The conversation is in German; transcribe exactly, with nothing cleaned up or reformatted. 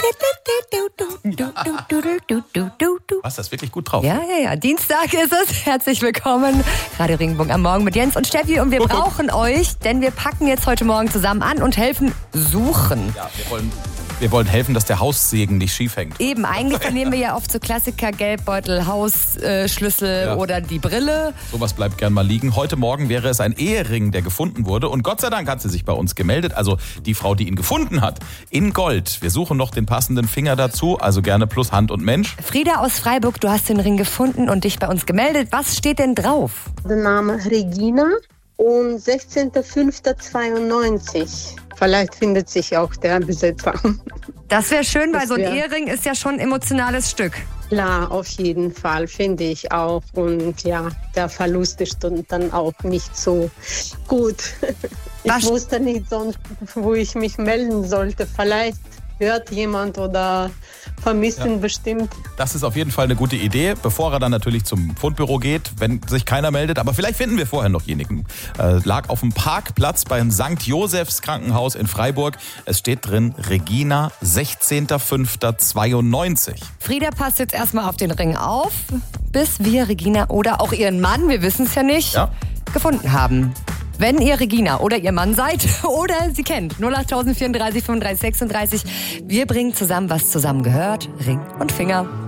Was, das ist wirklich gut drauf. Ja, ja, ja. Dienstag ist es. Herzlich willkommen. Radio Regenbogen am Morgen mit Jens und Steffi. Und wir Guck, guck. brauchen euch, denn wir packen jetzt heute Morgen zusammen an und helfen suchen. Ja, wir wollen, wir wollen helfen, dass der Haussegen nicht schief hängt. Eben, eigentlich verlieren wir ja oft so Klassiker, Geldbeutel, Hausschlüssel Ja. oder die Brille. Sowas bleibt gern mal liegen. Heute Morgen wäre es ein Ehering, der gefunden wurde. Und Gott sei Dank hat sie sich bei uns gemeldet. Also die Frau, die ihn gefunden hat. In Gold. Wir suchen noch den passenden Finger dazu. Also gerne plus Hand und Mensch. Frieda aus Freiburg, du hast den Ring gefunden und dich bei uns gemeldet. Was steht denn drauf? Der Name Regina und sechzehnter fünfter zweiundneunzig. Vielleicht findet sich auch der Besitzer. Das wäre schön, weil Das so ein wär- Ehering ist ja schon ein emotionales Stück. Klar, auf jeden Fall, finde ich auch. Und ja, der Verlust ist dann auch nicht so gut. Ich Was- wusste nicht sonst, wo ich mich melden sollte. Vielleicht hört jemand oder vermisst ihn bestimmt. Das ist auf jeden Fall eine gute Idee, bevor er dann natürlich zum Fundbüro geht, wenn sich keiner meldet. Aber vielleicht finden wir vorher noch jenigen. Äh, lag auf dem Parkplatz beim Sankt Josephs Krankenhaus in Freiburg. Es steht drin Regina, sechzehnter fünfter zweiundneunzig. Frieda passt jetzt erstmal auf den Ring auf, bis wir Regina oder auch ihren Mann, wir wissen es ja nicht, Ja. gefunden haben. Wenn ihr Regina oder ihr Mann seid oder sie kennt, null acht vierunddreißig fünfunddreißig sechsunddreißig. Wir bringen zusammen, was zusammen gehört, Ring und Finger.